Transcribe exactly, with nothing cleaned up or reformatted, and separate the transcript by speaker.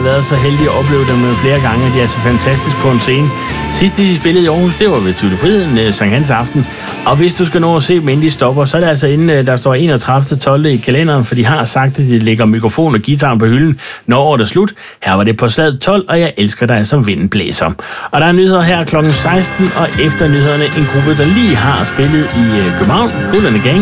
Speaker 1: været så heldig at opleve dem flere gange. De er så fantastisk på en scene. Sidst de spillede i Aarhus, det var ved Tivoli Friheden, Sankt Hans aften. Og hvis du skal nå at se dem, inden de stopper, så er det altså inden, der står enogtredivte tolvte i kalenderen, for de har sagt, at de lægger mikrofon og guitaren på hylden, når året er slut. Her var det på slaget tolv, og jeg elsker dig, som vinden blæser. Og der er nyheder her klokken seksten, og efter nyhederne en gruppe, der lige har spillet i København, Kool and the Gang.